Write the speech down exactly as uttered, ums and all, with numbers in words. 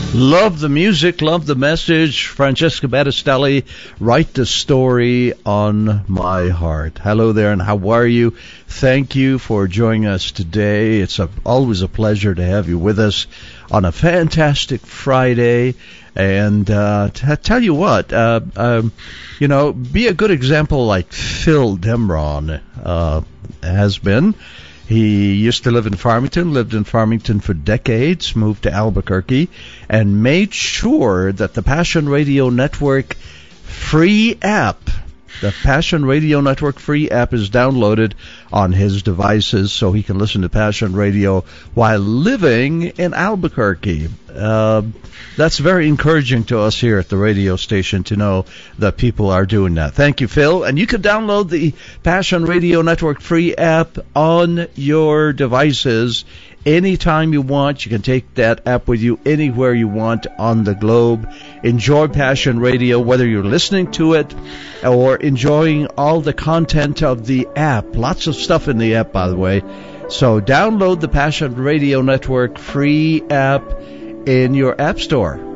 Love the music, love the message. Francesca Battistelli, Write the Story on My Heart. Hello there, and how are you? Thank you for joining us today. It's a, always a pleasure to have you with us on a fantastic Friday. And uh, t- tell you what, uh, um, you know, be a good example like Phil Demron uh, has been. He used to live in Farmington, lived in Farmington for decades, moved to Albuquerque, and made sure that the Passion Radio Network free app, the Passion Radio Network free app is downloaded on his devices so he can listen to Passion Radio while living in Albuquerque. Uh, that's very encouraging to us here at the radio station to know that people are doing that. Thank you, Phil. And you can download the Passion Radio Network free app on your devices anytime you want. You can take that app with you anywhere you want on the globe. Enjoy Passion Radio, whether you're listening to it or enjoying all the content of the app. Lots of stuff in the app, by the way. So download the Passion Radio Network free app in your app store.